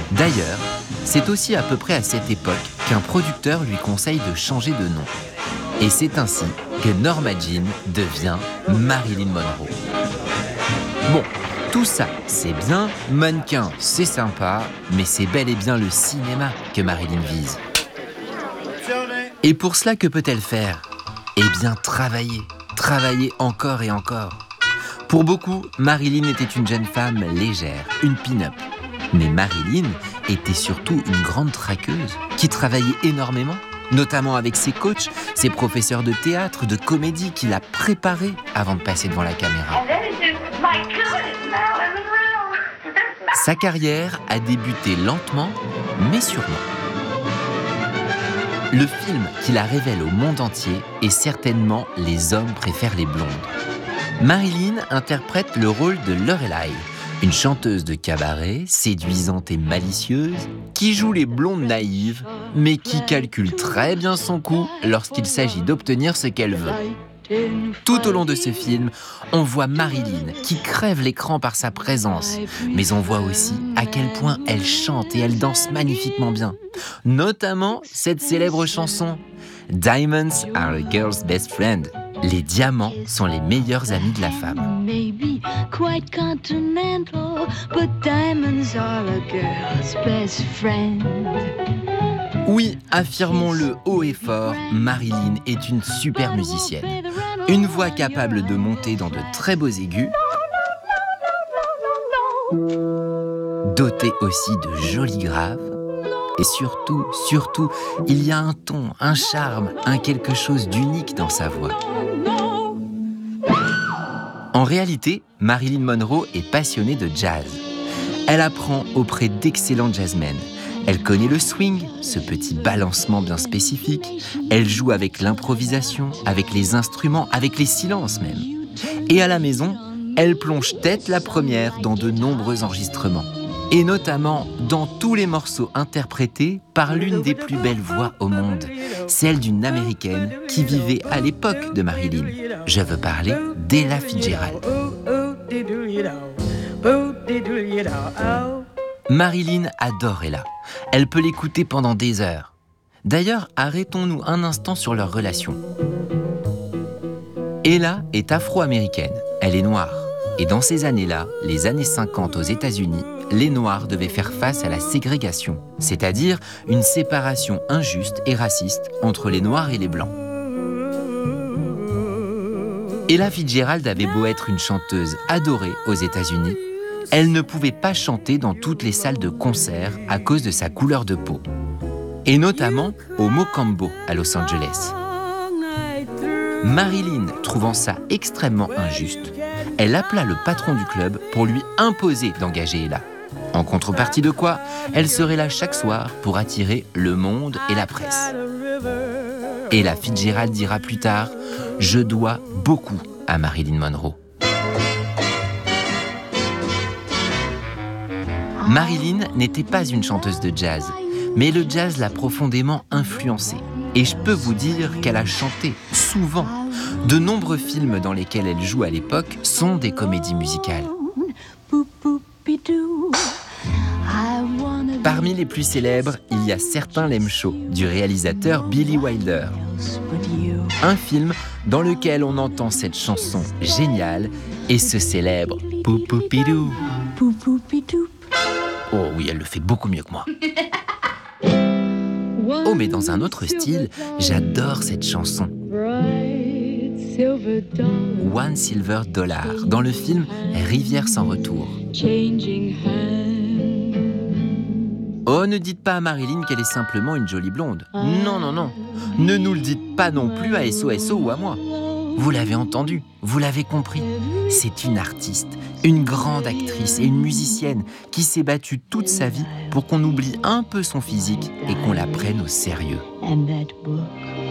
D'ailleurs, c'est aussi à peu près à cette époque qu'un producteur lui conseille de changer de nom. Et c'est ainsi que Norma Jean devient Marilyn Monroe. Bon, tout ça, c'est bien, mannequin, c'est sympa, mais c'est bel et bien le cinéma que Marilyn vise. Et pour cela, que peut-elle faire ? Eh bien, travailler encore et encore. Pour beaucoup, Marilyn était une jeune femme légère, une pin-up. Mais Marilyn était surtout une grande traqueuse qui travaillait énormément, notamment avec ses coachs, ses professeurs de théâtre, de comédie qui la préparaient avant de passer devant la caméra. Sa carrière a débuté lentement, mais sûrement. Le film qui la révèle au monde entier est certainement « Les hommes préfèrent les blondes ». Marilyn interprète le rôle de Lorelai, une chanteuse de cabaret, séduisante et malicieuse, qui joue les blondes naïves, mais qui calcule très bien son coup lorsqu'il s'agit d'obtenir ce qu'elle veut. Tout au long de ce film, on voit Marilyn qui crève l'écran par sa présence, mais on voit aussi à quel point elle chante et elle danse magnifiquement bien. Notamment cette célèbre chanson « Diamonds are a girl's best friend ». Les diamants sont les meilleurs amis de la femme. Oui, affirmons-le haut et fort, Marilyn est une super musicienne. Une voix capable de monter dans de très beaux aigus, dotée aussi de jolis graves. Et surtout, il y a un ton, un charme, un quelque chose d'unique dans sa voix. En réalité, Marilyn Monroe est passionnée de jazz. Elle apprend auprès d'excellents jazzmen. Elle connaît le swing, ce petit balancement bien spécifique. Elle joue avec l'improvisation, avec les instruments, avec les silences même. Et à la maison, elle plonge tête la première dans de nombreux enregistrements. Et notamment dans tous les morceaux interprétés par l'une des plus belles voix au monde, celle d'une Américaine qui vivait à l'époque de Marilyn. Je veux parler d'Ella Fitzgerald. Marilyn adore Ella. Elle peut l'écouter pendant des heures. D'ailleurs, arrêtons-nous un instant sur leur relation. Ella est afro-américaine, elle est noire. Et dans ces années-là, les années 50 aux États-Unis, les Noirs devaient faire face à la ségrégation, c'est-à-dire une séparation injuste et raciste entre les Noirs et les Blancs. Ella Fitzgerald avait beau être une chanteuse adorée aux États-Unis, elle ne pouvait pas chanter dans toutes les salles de concert à cause de sa couleur de peau, et notamment au Mocambo à Los Angeles. Marilyn, trouvant ça extrêmement injuste, elle appela le patron du club pour lui imposer d'engager Ella. En contrepartie de quoi, elle serait là chaque soir pour attirer le monde et la presse. Ella Fitzgerald dira plus tard « Je dois beaucoup à Marilyn Monroe ». Marilyn n'était pas une chanteuse de jazz, mais le jazz l'a profondément influencée. Et je peux vous dire qu'elle a chanté souvent. De nombreux films dans lesquels elle joue à l'époque sont des comédies musicales. Parmi les plus célèbres, il y a Certain l'aiment chaud du réalisateur Billy Wilder. Un film dans lequel on entend cette chanson géniale et ce célèbre Poupoupidou. Oh oui, elle le fait beaucoup mieux que moi. Oh, mais dans un autre style, j'adore cette chanson. One Silver Dollar, dans le film Rivière sans retour. Oh, ne dites pas à Marilyn qu'elle est simplement une jolie blonde. Non, non, non. Ne nous le dites pas non plus à SOSO ou à moi. Vous l'avez entendu, vous l'avez compris. C'est une artiste, une grande actrice et une musicienne qui s'est battue toute sa vie pour qu'on oublie un peu son physique et qu'on la prenne au sérieux.